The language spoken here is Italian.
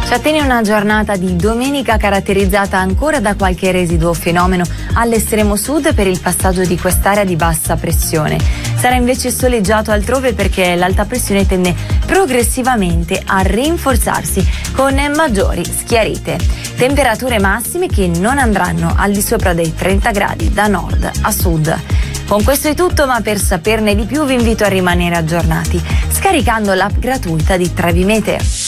Ci attende una giornata di domenica caratterizzata ancora da qualche residuo fenomeno all'estremo sud per il passaggio di quest'area di bassa pressione. Sarà invece soleggiato altrove perché l'alta pressione tende progressivamente a rinforzarsi con maggiori schiarite. Temperature massime che non andranno al di sopra dei 30 gradi da nord a sud. Con questo è tutto, ma per saperne di più vi invito a rimanere aggiornati scaricando l'app gratuita di Trevi Meteo.